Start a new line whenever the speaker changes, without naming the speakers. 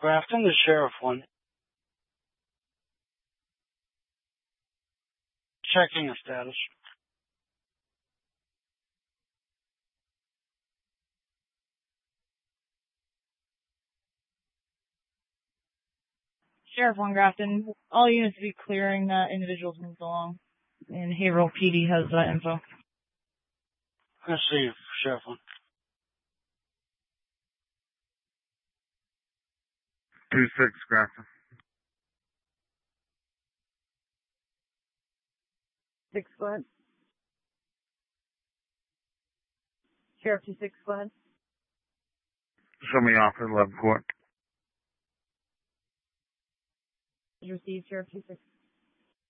Grafton, the Sheriff 1. Checking the status.
Sheriff 1 Grafton, all units be clearing that individuals moved along. And Haverhill PD has that info.
Let's see, Sheriff 1.
2-6, Grafton.
6, go ahead. Sheriff 2-6, go ahead.
Show me off at 11 court.
Received, Sheriff 2-6.